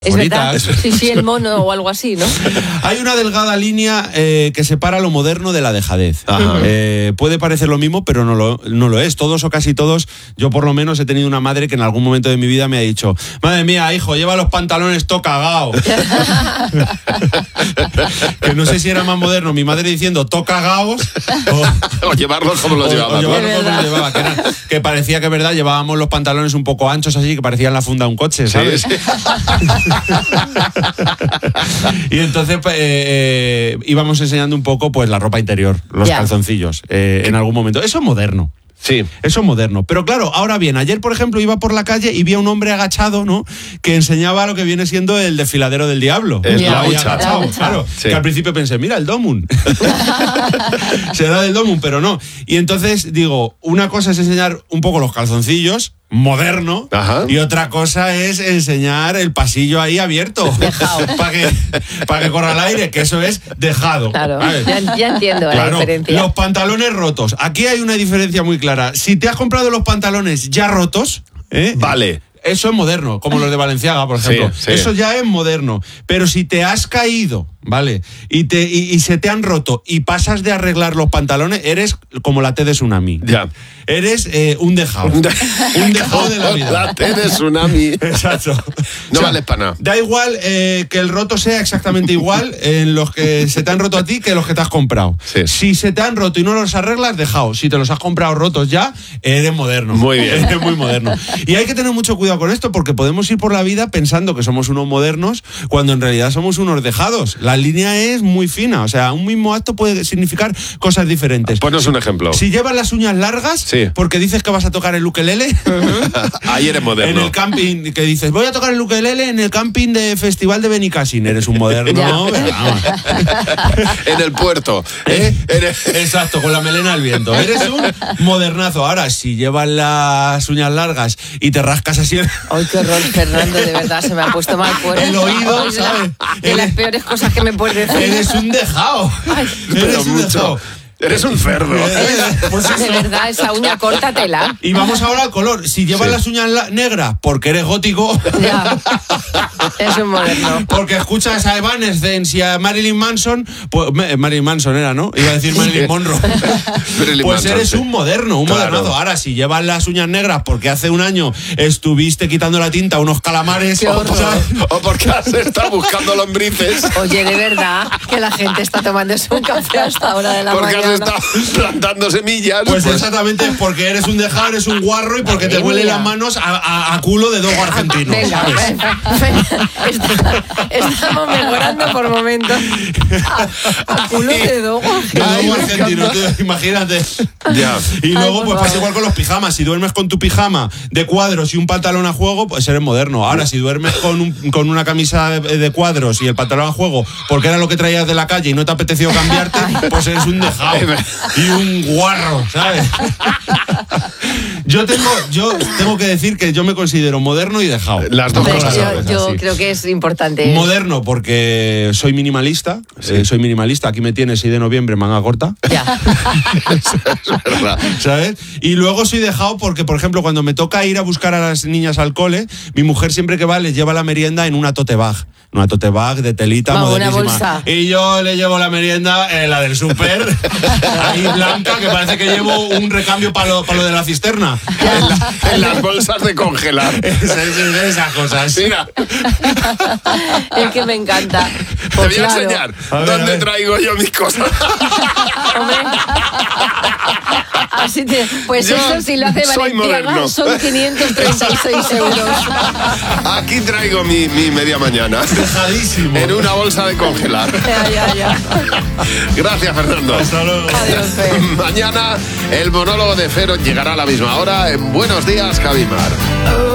Es verdad, bonitas. sí, el mono o algo así, ¿no? Hay una delgada línea que separa lo moderno de la dejadez. Puede parecer lo mismo, pero no lo es. Todos o casi todos, yo por lo menos he tenido una madre que en algún momento de mi vida me ha dicho: madre mía, hijo, lleva los pantalones todo cagao. Que no sé si era más moderno mi madre diciendo todo cagaos o llevarlos como los llevaba. O llevarlos como los llevaba, que parecía que verdad llevábamos los pantalones un poco anchos así, que parecían la funda de un coche, ¿sabes? Sí. Y entonces íbamos enseñando un poco pues la ropa interior, los calzoncillos, en algún momento. Eso es moderno. Sí. Eso es moderno. Pero claro, ahora bien, ayer, por ejemplo, iba por la calle y vi a un hombre agachado, ¿no? Que enseñaba lo que viene siendo el desfiladero del diablo. La hucha. Claro. Sí. Que al principio pensé, mira, el Domun. Será del Domun, pero no. Y entonces digo, una cosa es enseñar un poco los calzoncillos, moderno. Ajá. Y otra cosa es enseñar el pasillo ahí abierto. Dejado. Para que corra el aire, que eso es dejado. Claro, ya entiendo la diferencia. Los pantalones rotos. Aquí hay una diferencia muy clara. Si te has comprado los pantalones ya rotos, vale. Eso es moderno, como los de Balenciaga, por ejemplo. Sí. Eso ya es moderno. Pero si te has caído, ¿vale? Y se te han roto y pasas de arreglar los pantalones, eres como la T de Tsunami. Ya. Eres un dejado. Un dejado de la vida. La T de Tsunami. Exacto. No vales para nada. Da igual que el roto sea exactamente igual en los que se te han roto a ti que los que te has comprado. Sí. Si se te han roto y no los arreglas, dejado. Si te los has comprado rotos ya, eres moderno. Muy bien. Eres muy moderno. Y hay que tener mucho cuidado con esto porque podemos ir por la vida pensando que somos unos modernos cuando en realidad somos unos dejados. La línea es muy fina. O sea, un mismo acto puede significar cosas diferentes. Ponnos un ejemplo. Si llevas las uñas largas, sí, porque dices que vas a tocar el ukelele. Ahí eres moderno. En el camping, que dices, voy a tocar el ukelele en el camping de Festival de Benicassin. Eres un moderno. En el puerto. Exacto, con la melena al viento. Eres un modernazo. Ahora, si llevas las uñas largas y te rascas así... ¡Ay, qué horror, Fernando! De verdad, se me ha puesto mal puerto. El oído, ¿sabes? De las peores cosas que me puedes decir. Eres un dejado. Eres un dejado. Eres un cerdo. Pues de verdad, esa uña, córtatela. Y vamos ahora al color. Si llevas las uñas negras porque eres gótico... Ya. Es un moderno. Porque escuchas a Evanescence y a Marilyn Manson... Pues, Marilyn Manson era, ¿no? Iba a decir Marilyn Monroe. Pues eres un moderno, un modernazo. Ahora, si llevas las uñas negras porque hace un año estuviste quitando la tinta a unos calamares... O porque has estado buscando lombrices. Oye, de verdad, que la gente está tomándose un café hasta ahora de la mañana. Está plantando semillas. Pues exactamente, porque eres un dejado, eres un guarro y porque te huelen las manos a culo de dogo argentino. Venga, estamos mejorando por momentos. A culo de dogo argentino, imagínate. Ya. Y luego pues pasa igual con los pijamas. Si duermes con tu pijama de cuadros y un pantalón a juego, pues eres moderno. Ahora, si duermes con una camisa de cuadros y el pantalón a juego porque era lo que traías de la calle y no te apeteció cambiarte, pues eres un dejado. Y un guarro, ¿sabes? Yo tengo que decir que yo me considero moderno y dejado. Las dos cosas. Yo creo que es importante. Moderno porque soy minimalista. Sí. Soy minimalista. Aquí me tienes 6 de noviembre, manga corta. Ya. Es verdad. ¿Sabes? Y luego soy dejado porque, por ejemplo, cuando me toca ir a buscar a las niñas al cole, mi mujer siempre que va les lleva la merienda en una tote bag. Una tote bag de telita modernísima. Una bolsa. Y yo le llevo la merienda, la del súper, ahí blanca, que parece que llevo un recambio para lo de la cisterna. En las bolsas de congelar. Esas cosas. Mira. Es que me encanta. Te voy a enseñar dónde traigo yo mis cosas. Hombre. Así pues yo eso si lo hace Valenciaga son 536 euros. Aquí traigo mi media mañana. Dejadísimo. En una bolsa de congelar. Ya. Gracias, Fernando. Hasta luego. Adiós, Fer. Mañana el monólogo de Fero llegará a la misma hora en Buenos Días, Cabimar.